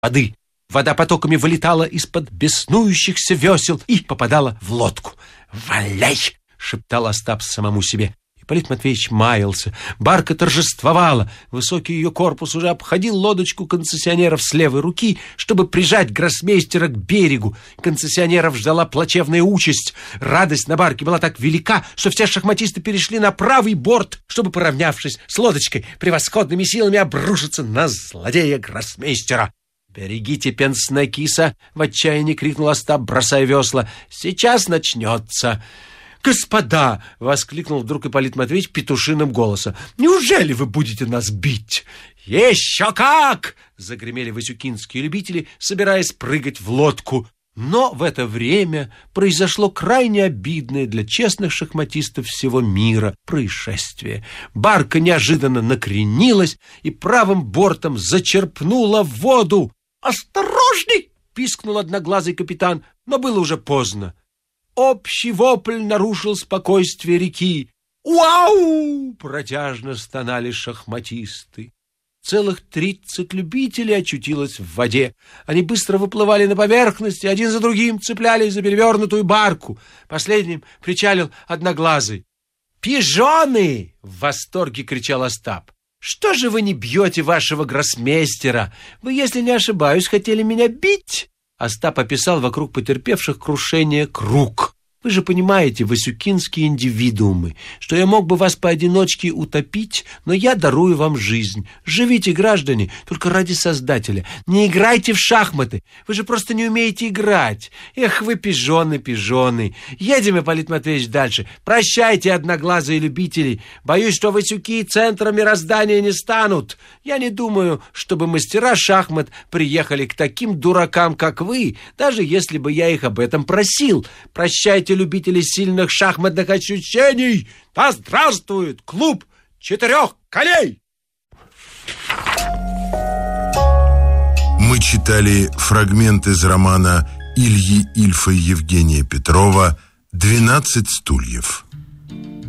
воды. Вода потоками вылетала из-под беснующихся весел и попадала в лодку. «Валяй!» — шептал Остап самому себе. Ипполит Матвеевич маялся. Барка торжествовала. Высокий ее корпус уже обходил лодочку концессионеров с левой руки, чтобы прижать гроссмейстера к берегу. Концессионеров ждала плачевная участь. Радость на барке была так велика, что все шахматисты перешли на правый борт, чтобы, поравнявшись с лодочкой, превосходными силами обрушиться на злодея гроссмейстера. «Берегите пенсная киса!» — в отчаянии крикнул Остап, бросая весла. «Сейчас начнется!» «Господа!» — воскликнул вдруг Ипполит Матвеевич петушиным голосом. «Неужели вы будете нас бить?» «Еще как!» — загремели васюкинские любители, собираясь прыгать в лодку. Но в это время произошло крайне обидное для честных шахматистов всего мира происшествие. Барка неожиданно накренилась и правым бортом зачерпнула воду. «Осторожней!» — пискнул одноглазый капитан, но было уже поздно. Общий вопль нарушил спокойствие реки. «Уау!» — протяжно стонали шахматисты. Целых 30 любителей очутилось в воде. Они быстро выплывали на поверхность и один за другим цеплялись за перевернутую барку. Последним причалил одноглазый. «Пижоны!» — в восторге кричал Остап. «Что же вы не бьете вашего гроссмейстера? Вы, если не ошибаюсь, хотели меня бить?» Остап описал вокруг потерпевших крушение круг. «Вы же понимаете, васюкинские индивидуумы, что я мог бы вас поодиночке утопить, но я дарую вам жизнь. Живите, граждане, только ради Создателя. Не играйте в шахматы, вы же просто не умеете играть. Эх вы, пижоны, пижоны. Едем, Ипполит Матвеевич, дальше. Прощайте, одноглазые любители. Боюсь, что васюки центра мироздания не станут. Я не думаю, чтобы мастера шахмат приехали к таким дуракам, как вы, даже если бы я их об этом просил. Прощайте, любители сильных шахматных ощущений! Да здравствует клуб 4 коней! Мы читали фрагмент из романа Ильи Ильфа и Евгения Петрова «12 стульев».